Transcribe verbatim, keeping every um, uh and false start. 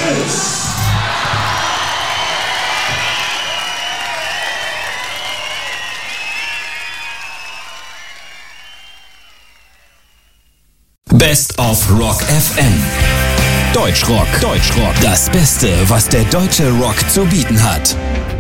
Best of Rock F M. Deutschrock, Deutschrock. Das Beste, was der deutsche Rock zu bieten hat.